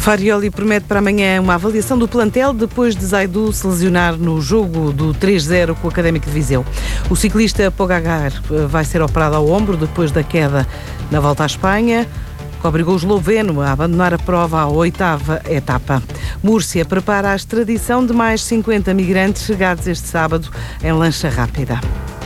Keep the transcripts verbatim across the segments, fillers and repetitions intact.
Farioli promete para amanhã uma avaliação do plantel depois de Zaidu se lesionar no jogo do três zero com o Académico de Viseu. O ciclista Pogacar vai ser operado ao ombro depois da queda na volta à Espanha, que obrigou o esloveno a abandonar a prova à oitava etapa. Múrcia prepara a extradição de mais cinquenta migrantes chegados este sábado em lancha rápida.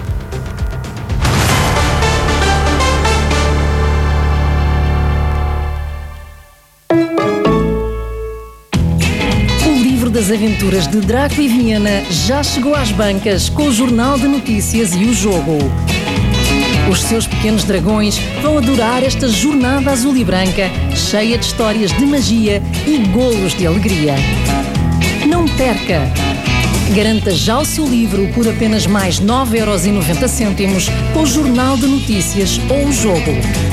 Das aventuras de Draco e Viena já chegou às bancas com o Jornal de Notícias e o Jogo. Os seus pequenos dragões vão adorar esta jornada azul e branca, cheia de histórias de magia e golos de alegria. Não perca! Garanta já o seu livro por apenas mais nove euros e noventa cêntimos com o Jornal de Notícias ou o Jogo.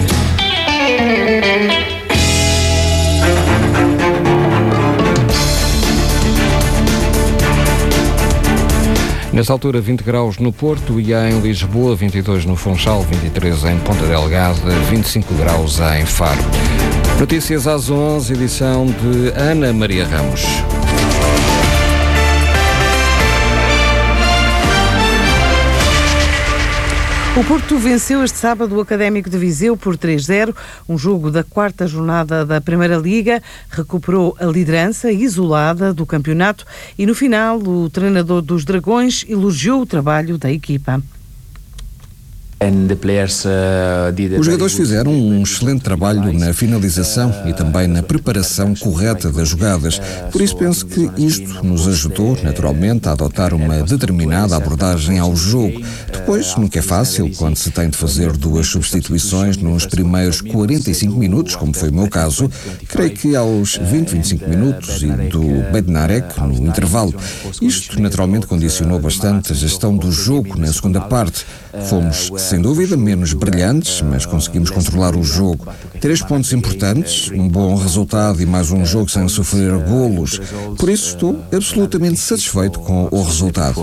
Nesta altura, vinte graus no Porto e em Lisboa, vinte e dois no Funchal, vinte e três em Ponta Delgada, vinte e cinco graus em Faro. Notícias às onze, edição de Ana Maria Ramos. O Porto venceu este sábado o Académico de Viseu por três zero, um jogo da quarta jornada da Primeira Liga, recuperou a liderança isolada do campeonato e no final o treinador dos Dragões elogiou o trabalho da equipa. Os jogadores fizeram um excelente trabalho na finalização e também na preparação correta das jogadas. Por isso penso que isto nos ajudou, naturalmente, a adotar uma determinada abordagem ao jogo. Depois, nunca é fácil quando se tem de fazer duas substituições nos primeiros quarenta e cinco minutos, como foi o meu caso. Creio que aos vinte, vinte e cinco minutos e do Bednarek no intervalo. Isto, naturalmente, condicionou bastante a gestão do jogo na segunda parte. Fomos, sem dúvida, menos brilhantes, mas conseguimos controlar o jogo. Três pontos importantes, um bom resultado e mais um jogo sem sofrer golos. Por isso estou absolutamente satisfeito com o resultado.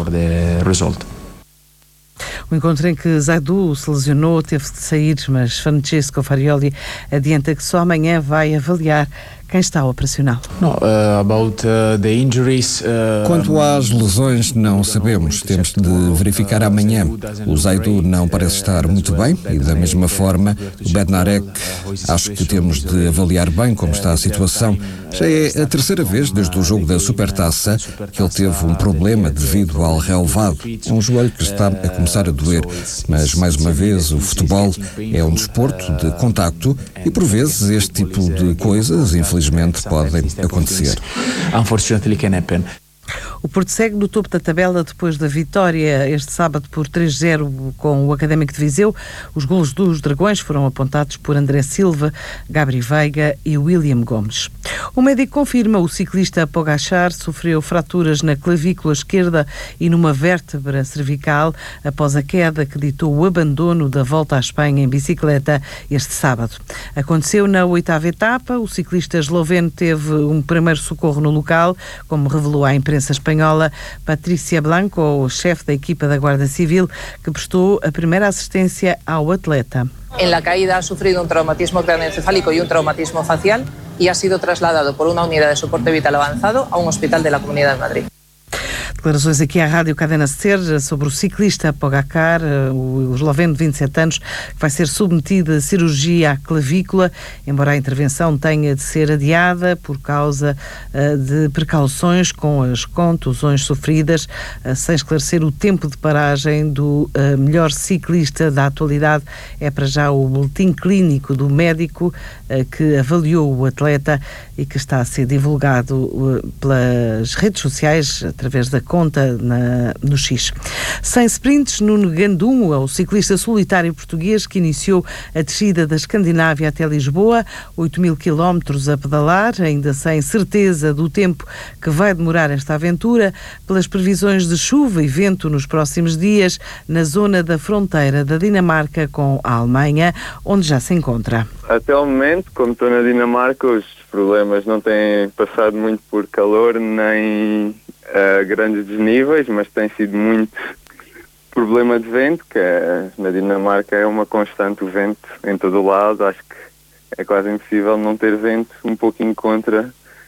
O encontro em que Zaidu se lesionou teve de sair, mas Francesco Farioli adianta que só amanhã vai avaliar quem está operacional. No, uh, about, uh, the injuries, uh... Quanto às lesões, não sabemos. Temos de verificar amanhã. O Zaidu não parece estar muito bem e, da mesma forma, o Bednarek, acho que temos de avaliar bem como está a situação. Já é a terceira vez desde o jogo da Supertaça que ele teve um problema devido ao relevado. É um joelho que está a começar a doer, mas, mais uma vez, o futebol é um desporto de contacto e, por vezes, este tipo de coisas, infelizmente, podem acontecer. Unfortunately can happen. O Porto segue no topo da tabela depois da vitória este sábado por três zero com o Académico de Viseu. Os golos dos Dragões foram apontados por André Silva, Gabri Veiga e William Gomes. O médico confirma o ciclista Pogacar sofreu fraturas na clavícula esquerda e numa vértebra cervical após a queda que ditou o abandono da Volta à Espanha em bicicleta este sábado. Aconteceu na oitava etapa. O ciclista esloveno teve um primeiro socorro no local, como revelou à imprensa espanhola Patrícia Blanco, o chefe da equipa da Guarda Civil, que prestou a primeira assistência ao atleta. En la caída ha sufrido un traumatismo craneoencefálico y un traumatismo facial y ha sido trasladado por una unidad de soporte vital avanzado a un hospital de la Comunidad de Madrid. Declarações aqui à Rádio Cadena Ser sobre o ciclista Pogacar, o esloveno de vinte e sete anos, que vai ser submetido a cirurgia à clavícula, embora a intervenção tenha de ser adiada por causa uh, de precauções com as contusões sofridas, uh, sem esclarecer o tempo de paragem do uh, melhor ciclista da atualidade. É para já o boletim clínico do médico uh, que avaliou o atleta e que está a ser divulgado uh, pelas redes sociais através da conta na, no X. Sem sprints, Nuno Gandum, o ciclista solitário português que iniciou a descida da Escandinávia até Lisboa, oito mil quilómetros a pedalar, ainda sem certeza do tempo que vai demorar esta aventura, pelas previsões de chuva e vento nos próximos dias, na zona da fronteira da Dinamarca com a Alemanha, onde já se encontra. Até o momento, como estou na Dinamarca, os problemas não têm passado muito por calor nem Uh, grandes desníveis, mas tem sido muito problema de vento, que é, na Dinamarca é uma constante o vento em todo o lado. Acho que é quase impossível não ter vento um pouquinho contra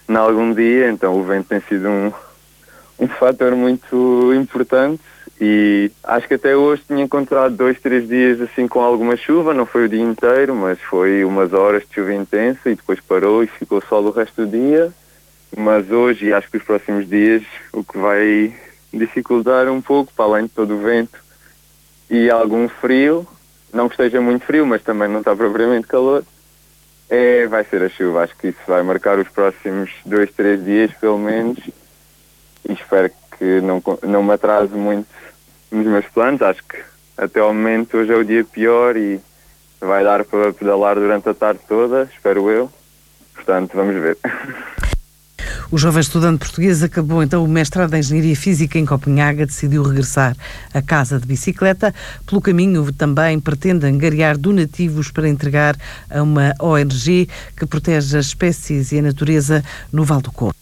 em algum dia, então o vento tem sido um, um fator muito importante e acho que até hoje tinha encontrado dois, três dias assim com alguma chuva, não foi o dia inteiro, mas foi umas horas de chuva intensa e depois parou e ficou sol o resto do dia, mas hoje e acho que os próximos dias o que vai dificultar um pouco, para além de todo o vento e algum frio, não que esteja muito frio, mas também não está propriamente calor, é, vai ser a chuva. Acho que isso vai marcar os próximos dois, três dias, pelo menos, e espero que não, não me atrase muito nos meus planos. Acho que até ao momento hoje é o dia pior e vai dar para pedalar durante a tarde toda, espero eu. Portanto, vamos ver. O jovem estudante português acabou então o mestrado em Engenharia Física em Copenhaga, decidiu regressar a casa de bicicleta. Pelo caminho também pretende angariar donativos para entregar a uma O N G que protege as espécies e a natureza no Val do Couve.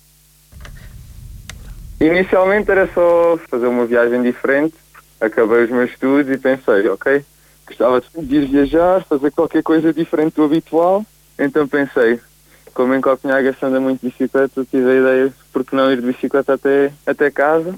Inicialmente era só fazer uma viagem diferente, acabei os meus estudos e pensei, ok, gostava de ir viajar, fazer qualquer coisa diferente do habitual, então pensei, como em Copenhaga se anda muito de bicicleta, tive a ideia, porque não ir de bicicleta até, até casa.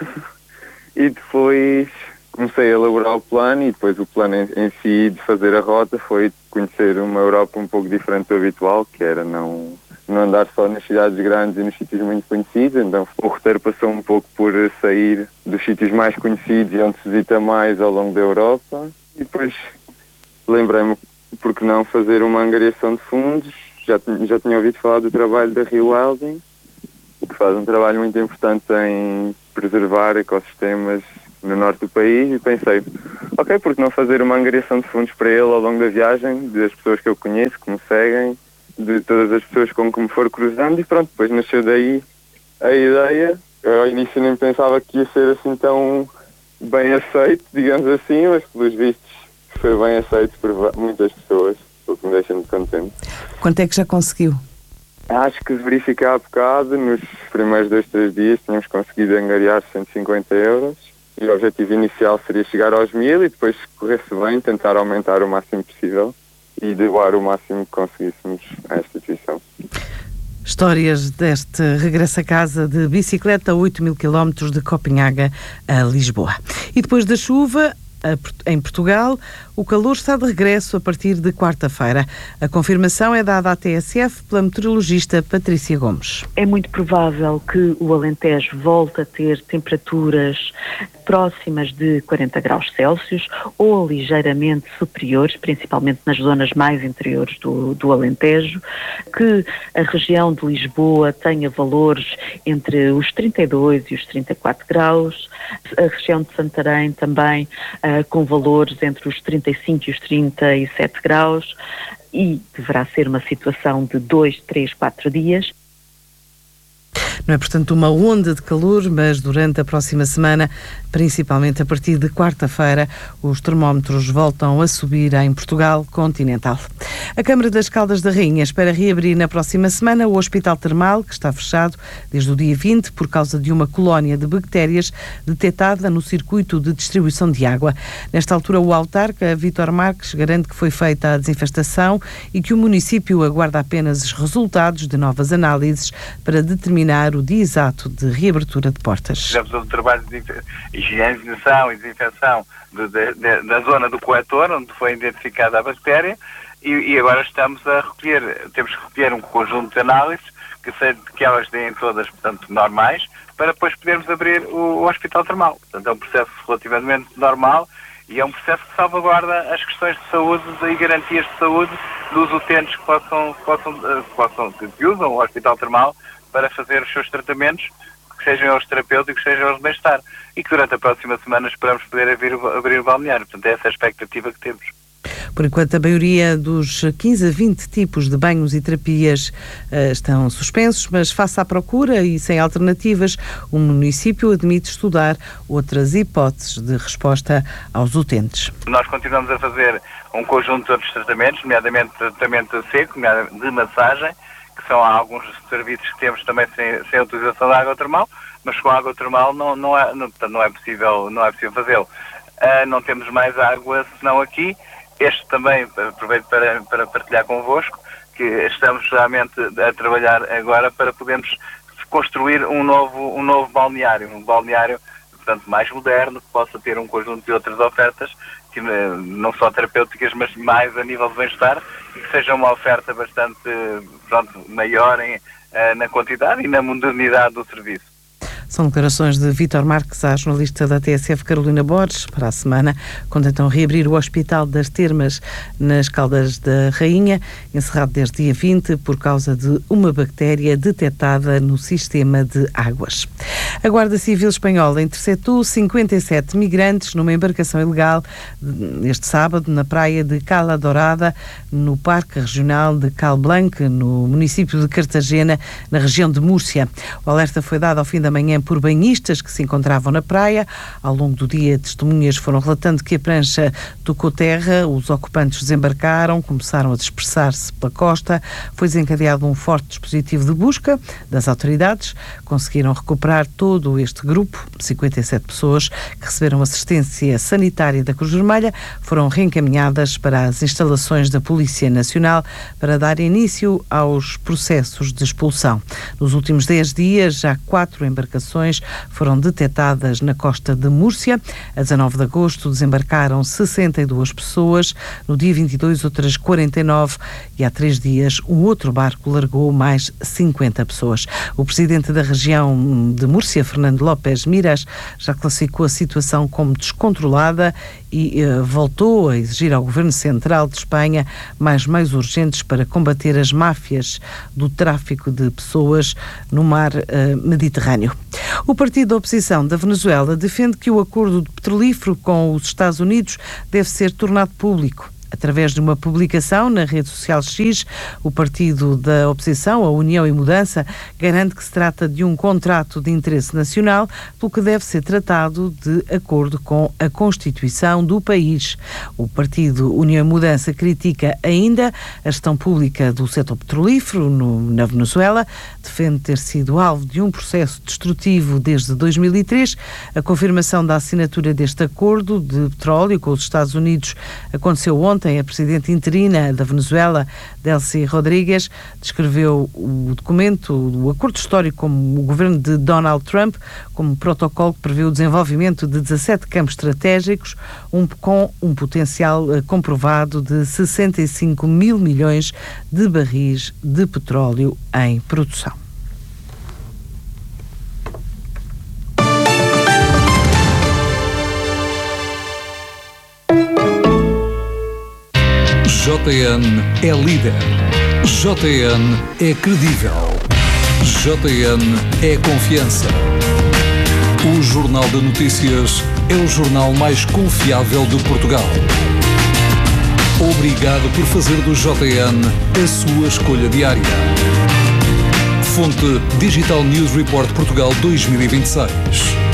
E depois comecei a elaborar o plano e depois o plano em, em si de fazer a rota foi conhecer uma Europa um pouco diferente do habitual, que era não, não andar só nas cidades grandes e nos sítios muito conhecidos. Então o roteiro passou um pouco por sair dos sítios mais conhecidos e onde se visita mais ao longo da Europa. E depois lembrei-me, por que não fazer uma angariação de fundos. Já, já tinha ouvido falar do trabalho da Rio Welding, que faz um trabalho muito importante em preservar ecossistemas no norte do país, e pensei, ok, por que não fazer uma angariação de fundos para ele ao longo da viagem, das pessoas que eu conheço, que me seguem, de todas as pessoas com que me for cruzando, e pronto, depois nasceu daí a ideia. Eu ao início nem pensava que ia ser assim tão bem aceito, digamos assim, mas pelos vistos foi bem aceito por muitas pessoas, o que me deixa muito contente. Quanto é que já conseguiu? Acho que verifiquei há bocado, nos primeiros dois, três dias tínhamos conseguido angariar cento e cinquenta euros e o objetivo inicial seria chegar aos mil e depois, se corresse bem, tentar aumentar o máximo possível e doar o máximo que conseguíssemos à instituição. Histórias deste regresso a casa de bicicleta, oito mil quilómetros de Copenhaga a Lisboa. E depois da chuva, em Portugal, o calor está de regresso a partir de quarta-feira. A confirmação é dada à T S F pela meteorologista Patrícia Gomes. É muito provável que o Alentejo volte a ter temperaturas próximas de quarenta graus Celsius ou ligeiramente superiores, principalmente nas zonas mais interiores do, do Alentejo, que a região de Lisboa tenha valores entre os trinta e dois e os trinta e quatro graus, a região de Santarém também uh, com valores entre os trinta e cinco e os trinta e sete graus, e deverá ser uma situação de dois, três, quatro dias. Não é, portanto, uma onda de calor, mas durante a próxima semana, principalmente a partir de quarta-feira, os termómetros voltam a subir em Portugal continental. A Câmara das Caldas da Rainha espera reabrir na próxima semana o Hospital Termal, que está fechado desde o dia vinte por causa de uma colónia de bactérias detectada no circuito de distribuição de água. Nesta altura, o autarca Vítor Marques garante que foi feita a desinfestação e que o município aguarda apenas os resultados de novas análises para determinar o dia exato de reabertura de portas. Fizemos um trabalho de higienização e desinfecção de, de, de, da zona do coletor, onde foi identificada a bactéria, e, e agora estamos a recolher, temos que recolher um conjunto de análises, que, se, que elas deem todas, portanto, normais, para depois podermos abrir o, o Hospital Termal. Portanto, é um processo relativamente normal e é um processo que salvaguarda as questões de saúde e garantias de saúde dos utentes que possam, possam, que, possam, que usam o Hospital Termal para fazer os seus tratamentos, que sejam os terapêuticos, sejam os de bem-estar, e que durante a próxima semana esperamos poder abrir, abrir o balneário. Portanto, é essa a expectativa que temos. Por enquanto, a maioria dos quinze a vinte tipos de banhos e terapias uh, estão suspensos, mas face à procura e sem alternativas, o município admite estudar outras hipóteses de resposta aos utentes. Nós continuamos a fazer um conjunto de outros tratamentos, nomeadamente tratamento seco, de massagem, que são alguns serviços que temos também sem, sem a utilização da água termal, mas com a água termal não, não, é, não, não é possível, não é possível fazê-lo. Uh, não temos mais água senão aqui. Este também, aproveito para, para partilhar convosco, que que estamos realmente a trabalhar agora para podermos construir um novo, um novo balneário, um balneário, portanto, mais moderno, que possa ter um conjunto de outras ofertas, que não só terapêuticas, mas mais a nível de bem-estar, e que seja uma oferta bastante, pronto, maior em, na quantidade e na modernidade do serviço. São declarações de Vítor Marques à jornalista da T S F Carolina Borges para a semana, quando então reabrir o Hospital das Termas nas Caldas da Rainha, encerrado desde dia vinte por causa de uma bactéria detectada no sistema de águas. A Guarda Civil Espanhola interceptou cinquenta e sete migrantes numa embarcação ilegal este sábado na praia de Cala Dourada, no Parque Regional de Cal Blanc, no município de Cartagena, na região de Múrcia. O alerta foi dado ao fim da manhã por banhistas que se encontravam na praia. Ao longo do dia, testemunhas foram relatando que a prancha tocou terra, os ocupantes desembarcaram, começaram a dispersar-se pela costa. Foi desencadeado um forte dispositivo de busca das autoridades. Conseguiram recuperar todo este grupo, cinquenta e sete pessoas que receberam assistência sanitária da Cruz Vermelha, foram reencaminhadas para as instalações da Polícia Nacional para dar início aos processos de expulsão. Nos últimos dez dias, já quatro embarcações foram detectadas na costa de Múrcia. A dezanove de agosto desembarcaram sessenta e duas pessoas, no dia vinte e dois outras quarenta e nove e há três dias um outro barco largou mais cinquenta pessoas. O presidente da região de Múrcia, Fernando López Miras, já classificou a situação como descontrolada e uh, voltou a exigir ao Governo Central de Espanha mais meios urgentes para combater as máfias do tráfico de pessoas no mar uh, Mediterrâneo. O partido da oposição da Venezuela defende que o acordo petrolífero com os Estados Unidos deve ser tornado público. Através de uma publicação na rede social X, o partido da oposição, a União e Mudança, garante que se trata de um contrato de interesse nacional, pelo que deve ser tratado de acordo com a Constituição do país. O partido União e Mudança critica ainda a gestão pública do setor petrolífero no, na Venezuela, defende ter sido alvo de um processo destrutivo desde dois mil e três. A confirmação da assinatura deste acordo de petróleo com os Estados Unidos aconteceu ontem. A presidente interina da Venezuela, Delcy Rodrigues, descreveu o documento, o acordo histórico, como o governo de Donald Trump, como protocolo que prevê o desenvolvimento de dezassete campos estratégicos, um, com um potencial uh, comprovado de sessenta e cinco mil milhões de barris de petróleo em produção. J N é líder. J N é credível. J N é confiança. O Jornal de Notícias é o jornal mais confiável de Portugal. Obrigado por fazer do J N a sua escolha diária. Fonte Digital News Report Portugal dois mil e vinte e seis.